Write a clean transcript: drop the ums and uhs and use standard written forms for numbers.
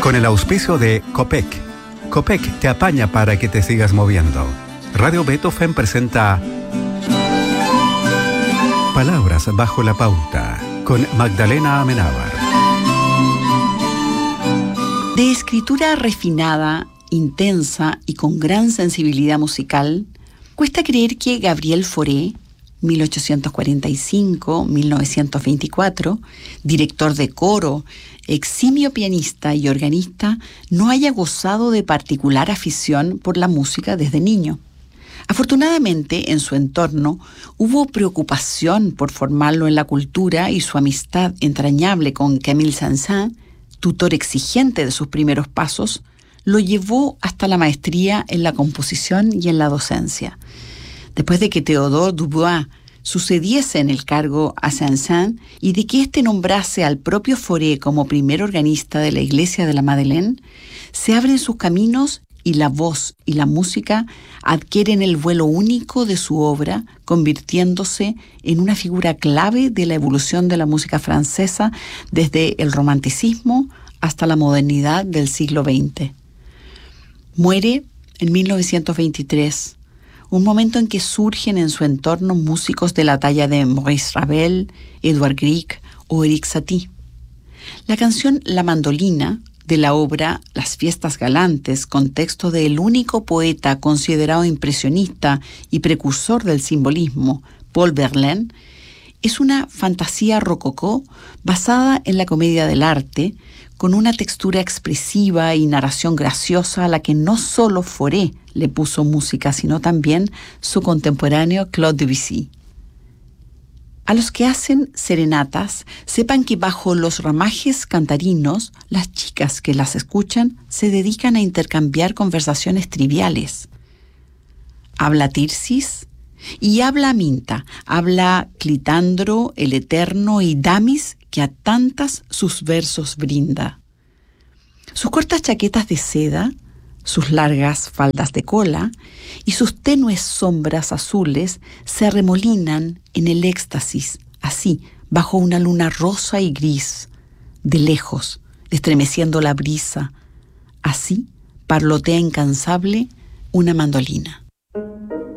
Con el auspicio de Copec. Copec te apaña para que te sigas moviendo. Radio Beethoven presenta Palabras bajo la pauta con Magdalena Amenábar. De escritura refinada, intensa y con gran sensibilidad musical, cuesta creer que Gabriel Fauré, 1845-1924, director de coro, eximio pianista y organista, no haya gozado de particular afición por la música desde niño. Afortunadamente, en su entorno hubo preocupación por formarlo en la cultura y su amistad entrañable con Camille Saint-Saëns, tutor exigente de sus primeros pasos, lo llevó hasta la maestría en la composición y en la docencia. Después de que Théodore Dubois sucediese en el cargo a Saint-Saëns y de que éste nombrase al propio Fauré como primer organista de la iglesia de la Madeleine, se abren sus caminos y la voz y la música adquieren el vuelo único de su obra, convirtiéndose en una figura clave de la evolución de la música francesa desde el romanticismo hasta la modernidad del siglo XX. Muere en 1923, un momento en que surgen en su entorno músicos de la talla de Maurice Ravel, Edouard Grieg o Erik Satie. La canción La Mandolina, de la obra Las Fiestas Galantes, con texto del único poeta considerado impresionista y precursor del simbolismo, Paul Verlaine, es una fantasía rococó basada en la comedia del arte, con una textura expresiva y narración graciosa a la que no solo Fauré le puso música, sino también su contemporáneo Claude Debussy. A los que hacen serenatas, sepan que bajo los ramajes cantarinos, las chicas que las escuchan se dedican a intercambiar conversaciones triviales. Habla Tirsis y habla Aminta, habla Clitandro, el Eterno y Damis, que a tantas sus versos brinda. Sus cortas chaquetas de seda, sus largas faldas de cola y sus tenues sombras azules se arremolinan en el éxtasis, así, bajo una luna rosa y gris, de lejos, estremeciendo la brisa. Así parlotea incansable una mandolina.